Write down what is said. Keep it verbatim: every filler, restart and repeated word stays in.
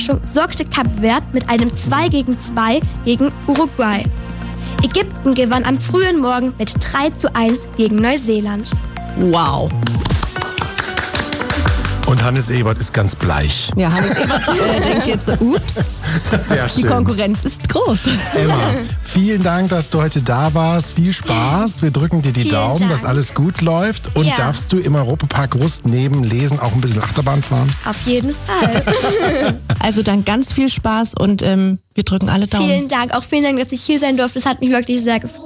Überraschung sorgte Kap Verde mit einem zwei gegen zwei gegen Uruguay. Ägypten gewann am frühen Morgen mit drei zu eins gegen Neuseeland. Wow. Und Hannes Ebert ist ganz bleich. Ja, Hannes Ebert äh, denkt jetzt, ups, Sehr schön. die Konkurrenz ist groß. Emma, vielen Dank, dass du heute da warst. Viel Spaß. Wir drücken dir die Vielen Daumen, Dank. dass alles gut läuft. Und Ja. darfst du im Europapark Rust neben Lesen auch ein bisschen Achterbahn fahren? Auf jeden Fall. Also dann ganz viel Spaß und ähm, wir drücken alle Daumen. Vielen Dank. Auch vielen Dank, dass ich hier sein durfte. Es hat mich wirklich sehr gefreut.